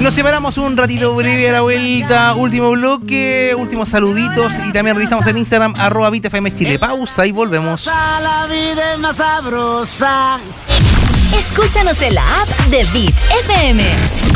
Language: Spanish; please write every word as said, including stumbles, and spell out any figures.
Nos separamos un ratito breve a la vuelta. Último bloque, últimos saluditos. Y también revisamos en Instagram, arroba Beat F M Chile. Pausa y volvemos. La vida es más sabrosa. Escúchanos en la app de Beat F M.